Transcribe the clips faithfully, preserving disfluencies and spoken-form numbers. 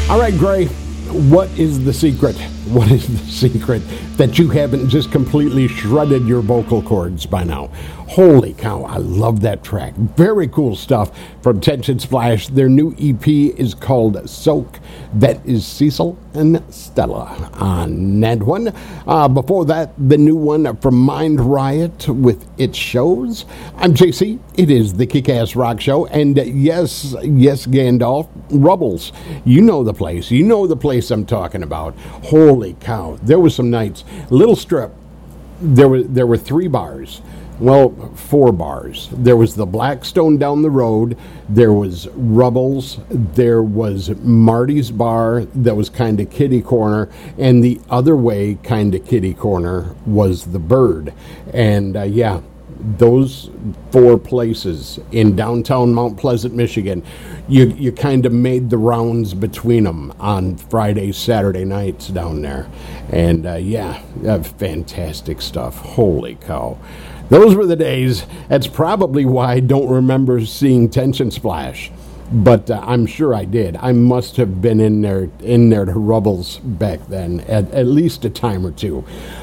All right, Gray, what is the secret? What is the secret that you haven't just completely shredded your vocal cords by now? Holy cow, I love that track. Very cool stuff from Tension Splash. Their new E P is called Soak. That is Cecil and Stella on that one. Uh, before that, the new one from Mind Riot with It Shows. I'm J C. It is the Kick-Ass Rock Show. And yes, yes, Gandalf, Rubbles. You know the place. You know the place I'm talking about. Holy cow. There was some nights. Little Strip. There were, there were three bars. Well, four bars. There was the Blackstone down the road. There was Rubbles. There was Marty's Bar that was kind of kitty corner. And the other way kind of kitty corner was the Bird. And, uh, yeah, those four places in downtown Mount Pleasant, Michigan, you you kind of made the rounds between them on Friday, Saturday nights down there. And, uh, yeah, uh, fantastic stuff. Holy cow. Those were the days. That's probably why I don't remember seeing Tension Splash, but uh, I'm sure I did. I must have been in there, in there to Rubbles back then, at, at least a time or two.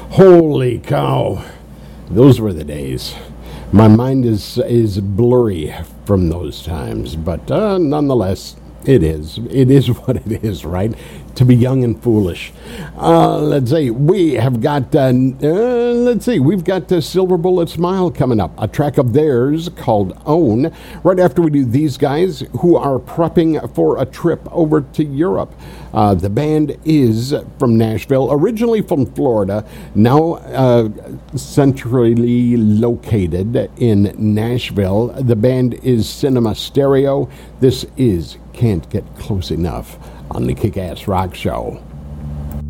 Holy cow. Those were the days. My mind is is blurry from those times, but uh, nonetheless, it is. It is what it is, right? To be young and foolish. Uh, let's see. We have got, uh, uh, let's see, we've got uh, Silver Bullet Smile coming up, a track of theirs called Own, right after we do these guys who are prepping for a trip over to Europe. Uh, the band is from Nashville, originally from Florida, now uh, centrally located in Nashville. The band is Cinema Stereo. This is Can't Get Close Enough on the Kick-Ass Rock Show.